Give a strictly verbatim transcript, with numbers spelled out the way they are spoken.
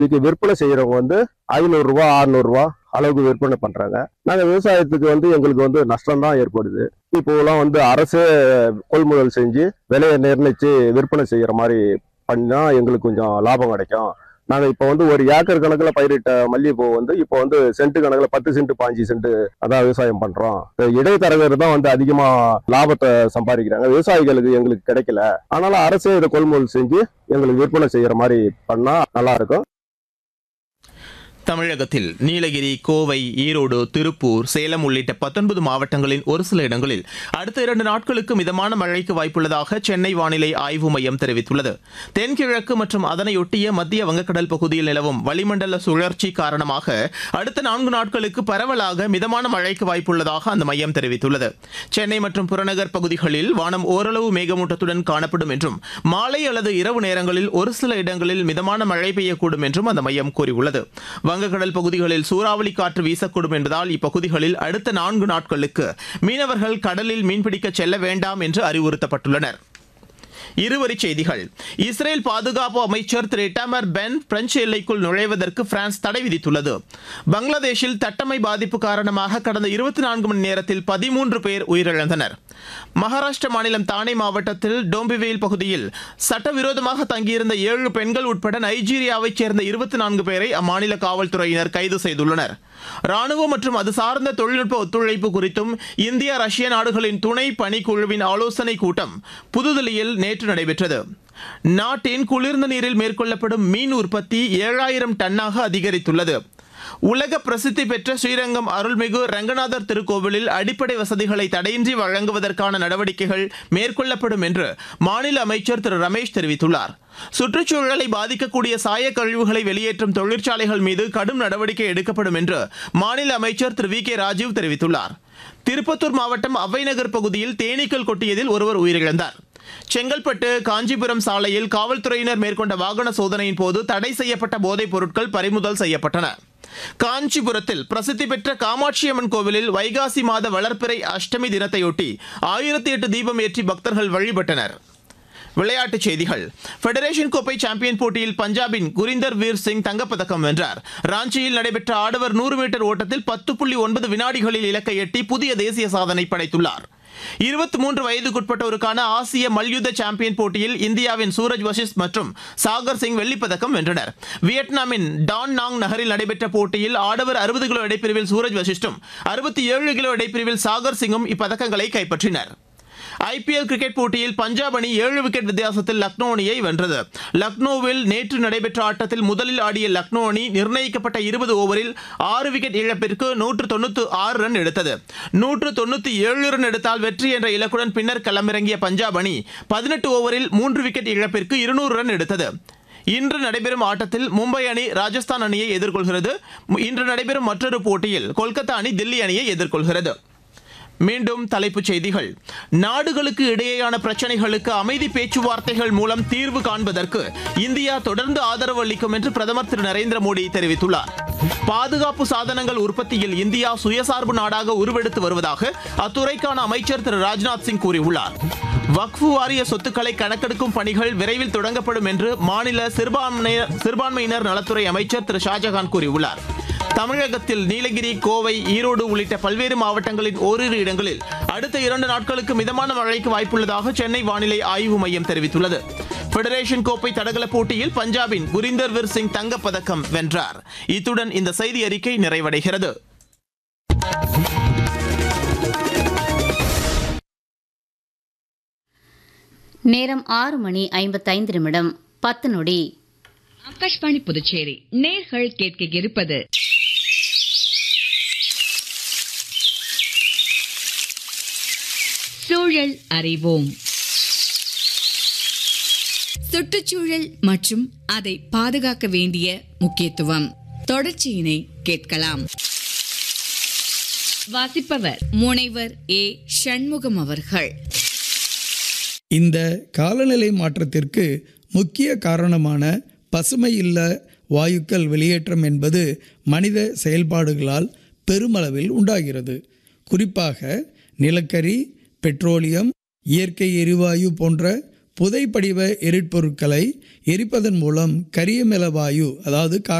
இதுக்கு விற்பனை செய்யறவங்க வந்து ஐநூறு ரூபா அறுநூறு ரூபா அளவுக்கு விற்பனை பண்றாங்க. நாங்க விவசாயத்துக்கு வந்து எங்களுக்கு வந்து நஷ்டம் தான் ஏற்படுது. இப்போலாம் வந்து அரசே கொள்முதல் செஞ்சு விலையை நிர்ணயிச்சு விற்பனை செய்யற மாதிரி பண்ணா எங்களுக்கு கொஞ்சம் லாபம் கிடைக்கும். நாங்க இப்ப வந்து ஒரு ஏக்கர் கணக்குல பயிரிட்ட மல்லிகைப்பூ வந்து இப்ப வந்து சென்ட் கணக்குல பத்து சென்ட் பாஞ்சு சென்ட் அதான் விவசாயம் பண்றோம். இடைத்தரகர் தான் வந்து அதிகமா லாபத்தை சம்பாதிக்கிறாங்க. விவசாயிகளுக்கு எங்களுக்கு கிடைக்கல. ஆனாலும் அரசே இதை கொள்முதல் செஞ்சு எங்களுக்கு விற்பனை செய்யற மாதிரி பண்ணா நல்லா இருக்கும். தமிழகத்தில் நீலகிரி, கோவை, ஈரோடு, திருப்பூர், சேலம் உள்ளிட்ட பத்தொன்பது மாவட்டங்களின் ஒரு சில இடங்களில் அடுத்த இரண்டு நாட்களுக்கு மிதமான மழைக்கு வாய்ப்புள்ளதாக சென்னை வானிலை ஆய்வு மையம் தெரிவித்துள்ளது. தென்கிழக்கு மற்றும் அதனையொட்டிய மத்திய வங்கக்கடல் பகுதியில் நிலவும் வளிமண்டல சுழற்சி காரணமாக அடுத்த நான்கு நாட்களுக்கு பரவலாக மிதமான மழைக்கு வாய்ப்புள்ளதாக அந்த மையம் தெரிவித்துள்ளது. சென்னை மற்றும் புறநகர் பகுதிகளில் வானம் ஓரளவு மேகமூட்டத்துடன் காணப்படும் என்றும் மாலை அல்லது இரவு நேரங்களில் ஒரு சில இடங்களில் மிதமான மழை பெய்யக்கூடும் என்றும் அந்த மையம் கூறியுள்ளது. வங்கக்கடல் பகுதிகளில் சூறாவளி காற்று வீசக்கூடும் என்பதால் இப்பகுதிகளில் அடுத்த நான்கு நாட்களுக்கு மீனவர்கள் கடலில் மீன்பிடிக்க செல்ல வேண்டாம் என்று அறிவுறுத்தப்பட்டுள்ளனர். இருவரிச் செய்திகள். இஸ்ரேல் பாதுகாப்பு அமைச்சர் திரு இட்டாமர் பென் பிரெஞ்சு எல்லைக்குள் நுழைவதற்கு பிரான்ஸ் தடை விதித்துள்ளது. பங்களாதேஷில் தட்டம்மை பாதிப்பு காரணமாக கடந்த இருபத்தி நான்கு மணி நேரத்தில் பதிமூன்று பேர் உயிரிழந்தனர். மகாராஷ்டிர மாநிலம் தானே மாவட்டத்தில் டோம்பிவேல் பகுதியில் சட்டவிரோதமாக தங்கியிருந்த ஏழு பெண்கள் உட்பட நைஜீரியாவைச் சேர்ந்த இருபத்தி நான்கு பேரை அம்மாநில காவல்துறையினர் கைது செய்துள்ளனர். ராணுவம் மற்றும் அது சார்ந்த தொழில்நுட்ப ஒத்துழைப்பு குறித்தும் இந்தியா ரஷ்ய நாடுகளின் துணை பணிக்குழுவின் ஆலோசனைக் கூட்டம் புதுதில்லியில் நேற்று நடைபெற்றது. நாட்டின் குளிர்ந்த நீரில் மேற்கொள்ளப்படும் மீன் உற்பத்தி ஏழாயிரம் டன்னாக அதிகரித்துள்ளது. உலக பிரசித்தி பெற்ற ஸ்ரீரங்கம் அருள்மிகு ரங்கநாதர் திருக்கோவிலில் அடிப்படை வசதிகளை தடையின்றி வழங்குவதற்கான நடவடிக்கைகள் மேற்கொள்ளப்படும் என்று மாநில அமைச்சர் திரு ரமேஷ் தெரிவித்துள்ளார். சுற்றுச்சூழலை பாதிக்கக்கூடிய சாய கழிவுகளை வெளியேற்றும் தொழிற்சாலைகள் மீது கடும் நடவடிக்கை எடுக்கப்படும் என்று மாநில அமைச்சர் திரு வி கே ராஜீவ் தெரிவித்துள்ளார். திருப்பத்தூர் மாவட்டம் அவ்வைநகர் பகுதியில் தேனீக்கள் கொட்டியதில் ஒருவர் உயிரிழந்தார். செங்கல்பட்டு காஞ்சிபுரம் சாலையில் காவல்துறையினர் மேற்கொண்ட வாகன சோதனையின் போது தடை செய்யப்பட்ட போதைப் பொருட்கள் பறிமுதல் செய்யப்பட்டன. காஞ்சிபுரத்தில் பிரசித்தி பெற்ற காமாட்சியம்மன் கோவிலில் வைகாசி மாத வளர்ப்பிறை அஷ்டமி தினத்தையொட்டி ஆயிரத்தி எட்டு தீபம் ஏற்றி பக்தர்கள் வழிபட்டனர். விளையாட்டுச் செய்திகள். ஃபெடரேஷன் கோப்பை சாம்பியன் போட்டியில் பஞ்சாபின் குரிந்தர் வீர் சிங் தங்கப்பதக்கம் வென்றார். ராஞ்சியில் நடைபெற்ற ஆடவர் நூறு மீட்டர் ஓட்டத்தில் பத்து புள்ளி ஒன்பது வினாடிகளில் இலக்கை எட்டி புதிய தேசிய சாதனை படைத்துள்ளார். இருபத்தி மூன்று வயதுக்குட்பட்டோருக்கான ஆசிய மல்யுத்த சாம்பியன் போட்டியில் இந்தியாவின் சூரஜ் வஷிஷ்ட் மற்றும் சாகர் சிங் வெள்ளிப்பதக்கம் வென்றனர். வியட்நாமின் டான் நாங் நகரில் நடைபெற்ற போட்டியில் ஆடவர் அறுபது கிலோ இடைப்பிரிவில் சூரஜ் வஷிஷ்டும் அறுபத்தி ஏழு கிலோ இடைப்பிரிவில் சாகர் சிங்கும் இப்பதக்கங்களை கைப்பற்றினர். ஐபிஎல் கிரிக்கெட் போட்டியில் பஞ்சாப் அணி ஏழு விக்கெட் வித்தியாசத்தில் லக்னோ அணியை வென்றது. லக்னோவில் நேற்று நடைபெற்ற ஆட்டத்தில் முதலில் ஆடிய லக்னோ அணி நிர்ணயிக்கப்பட்ட இருபது ஓவரில் ஆறு விக்கெட் இழப்பிற்கு நூற்று தொண்ணூற்று ஆறு ரன் எடுத்தது. நூற்று தொண்ணூற்றி ஏழு ரன் எடுத்தால் வெற்றி என்ற இலக்குடன் பின்னர் களமிறங்கிய பஞ்சாப் அணி பதினெட்டு ஓவரில் மூன்று விக்கெட் இழப்பிற்கு இருநூறு ரன் எடுத்தது. இன்று நடைபெறும் ஆட்டத்தில் மும்பை அணி ராஜஸ்தான் அணியை எதிர்கொள்கிறது. இன்று நடைபெறும் மற்றொரு போட்டியில் கொல்கத்தா அணி தில்லி அணியை எதிர்கொள்கிறது. மீண்டும் தலைப்புச் செய்திகள். நாடுகளுக்கு இடையேயான பிரச்சனைகளுக்கு அமைதி பேச்சுவார்த்தைகள் மூலம் தீர்வு காண்பதற்கு இந்தியா தொடர்ந்து ஆதரவு அளிக்கும் என்று பிரதமர் திரு நரேந்திர மோடி தெரிவித்துள்ளார். பாதுகாப்பு சாதனங்கள் உற்பத்தியில் இந்தியா சுயசார்பு நாடாக உருவெடுத்து வருவதாக அத்துறைக்கான அமைச்சர் திரு ராஜ்நாத் சிங் கூறியுள்ளார். வக்ஃபு வாரிய சொத்துக்களை கணக்கெடுக்கும் பணிகள் விரைவில் தொடங்கப்படும் என்று மாநில சிறுபான்மையினர் சிறுபான்மையினர் நலத்துறை அமைச்சர் திரு ஷாஜகான் கூறியுள்ளார். தமிழகத்தில் நீலகிரி, கோவை, ஈரோடு உள்ளிட்ட பல்வேறு மாவட்டங்களின் ஓரிரு இடங்களில் அடுத்த இரண்டு நாட்களுக்கு மிதமான மழைக்கு வாய்ப்புள்ளதாக சென்னை வானிலை ஆய்வு மையம் தெரிவித்துள்ளது. ஃபெடரேஷன் கோப்பை தடகள போட்டியில் பஞ்சாபின் குரிந்தர் வீர் சிங் தங்கப்பதக்கம் வென்றார். இத்துடன் இந்த செய்தி அறிக்கை நிறைவடைகிறது. நேரம் ஆறு மணி ஐம்பத்தைந்து நிமிடம் பத்து நொடி. ஆகாஷ்வாணி புதுச்சேரி நேர்கள் கேட்க இருப்பது சூழல் அறிவோம். சுற்றுச்சூழல் மற்றும் அதை பாதுகாக்க வேண்டிய முக்கியத்துவம் தொடர்ச்சியினை கேட்கலாம். வாசிப்பவர் முனைவர் ஏ சண்முகம் அவர்கள். இந்த காலநிலை மாற்றத்திற்கு முக்கிய காரணமான பசுமை இல்ல வாயுக்கள் வெளியேற்றம் என்பது மனித செயல்பாடுகளால் பெருமளவில் உண்டாகிறது. குறிப்பாக நிலக்கரி, பெட்ரோலியம், இயற்கை எரிவாயு போன்ற புதைப்படிவ எரிபொருட்களை எரிப்பதன் மூலம் கரியமில வாயு அதாவது